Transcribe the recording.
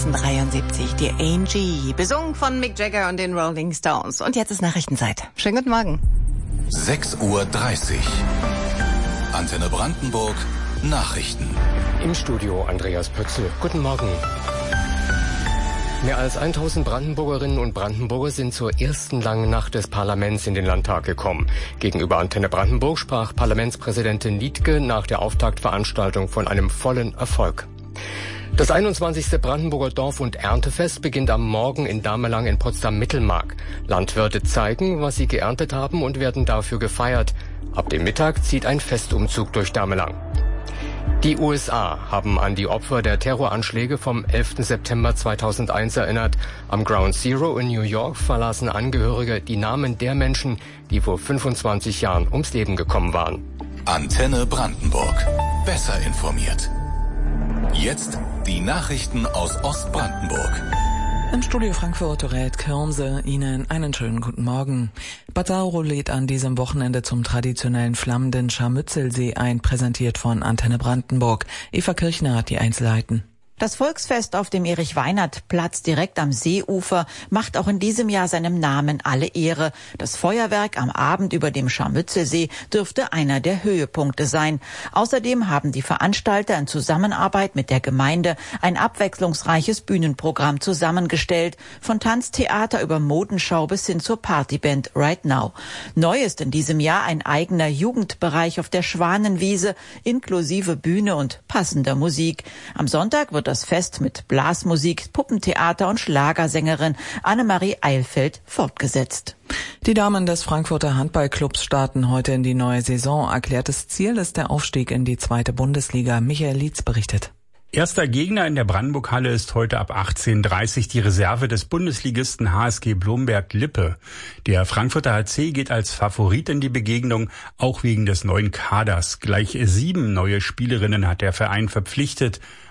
1973, die Angie, besungen von Mick Jagger und den Rolling Stones. Und jetzt ist Nachrichtenzeit. Schönen guten Morgen. 6:30 Uhr. Antenne Brandenburg, Nachrichten. Im Studio Andreas Pötzl. Guten Morgen. Mehr als 1000 Brandenburgerinnen und Brandenburger sind zur ersten langen Nacht des Parlaments in den Landtag gekommen. Gegenüber Antenne Brandenburg sprach Parlamentspräsidentin Liedtke nach der Auftaktveranstaltung von einem vollen Erfolg. Das 21. Brandenburger Dorf- und Erntefest beginnt am Morgen in Damelang in Potsdam-Mittelmark. Landwirte zeigen, was sie geerntet haben und werden dafür gefeiert. Ab dem Mittag zieht ein Festumzug durch Damelang. Die USA haben an die Opfer der Terroranschläge vom 11. September 2001 erinnert. Am Ground Zero in New York verlassen Angehörige die Namen der Menschen, die vor 25 Jahren ums Leben gekommen waren. Antenne Brandenburg. Besser informiert. Jetzt die Nachrichten aus Ostbrandenburg. Im Studio Frankfurt rät Kirmse Ihnen einen schönen guten Morgen. Bad Sauro lädt an diesem Wochenende zum traditionellen flammenden Scharmützelsee ein, präsentiert von Antenne Brandenburg. Eva Kirchner hat die Einzelheiten. Das Volksfest auf dem Erich-Weinert-Platz direkt am Seeufer macht auch in diesem Jahr seinem Namen alle Ehre. Das Feuerwerk am Abend über dem Scharmützelsee dürfte einer der Höhepunkte sein. Außerdem haben die Veranstalter in Zusammenarbeit mit der Gemeinde ein abwechslungsreiches Bühnenprogramm zusammengestellt. Von Tanztheater über Modenschau bis hin zur Partyband Right Now. Neu ist in diesem Jahr ein eigener Jugendbereich auf der Schwanenwiese, inklusive Bühne und passender Musik. Am Sonntag wird das Fest mit Blasmusik, Puppentheater und Schlagersängerin Annemarie Eilfeld fortgesetzt. Die Damen des Frankfurter Handballclubs starten heute in die neue Saison. Erklärtes Ziel ist der Aufstieg in die 2. Bundesliga. Michael Lietz berichtet. Erster Gegner in der Brandenburg-Halle ist heute ab 18:30 Uhr die Reserve des Bundesligisten HSG Blomberg-Lippe. Der Frankfurter HC geht als Favorit in die Begegnung, auch wegen des neuen Kaders. Gleich 7 neue Spielerinnen hat der Verein verpflichtet.